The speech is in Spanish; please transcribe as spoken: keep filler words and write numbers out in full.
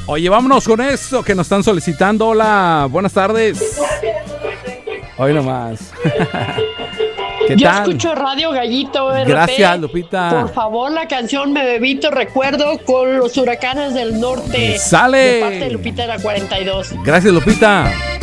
Oye, vámonos con esto que nos están solicitando. Hola, buenas tardes. Hoy nomás. ¿Qué Yo tal? escucho Radio Gallito R P. Gracias, Lupita. Por favor, la canción Me Bebito Recuerdo con los Huracanes del Norte. ¡Sale! De parte de Lupita de la cuarenta y dos. Gracias, Lupita.